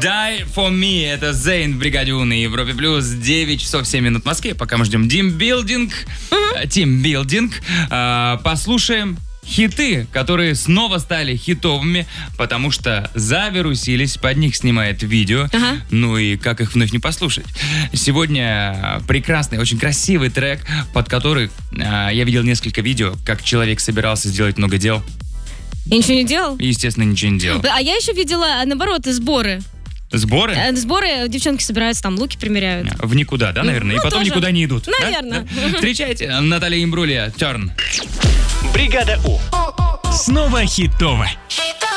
Die for me. Это Зейн в бригаде У на Европе плюс. 9 часов 7 минут в Москве. Пока мы ждем тимбилдинг. Послушаем хиты, которые снова стали хитовыми, потому что завирусились, под них снимает видео. Ну и как их вновь не послушать? Сегодня прекрасный, очень красивый трек, под который я видел несколько видео, как человек собирался сделать много дел. И ничего не делал? Естественно, ничего не делал. А я еще видела, наоборот, сборы. Сборы? Сборы, девчонки собираются, там луки примеряют. В никуда, да, наверное? И потом тоже. никуда не идут. Наверное. Да? Встречайте, Наталья Имбрулия, Turn. Бригада У. Снова хитово.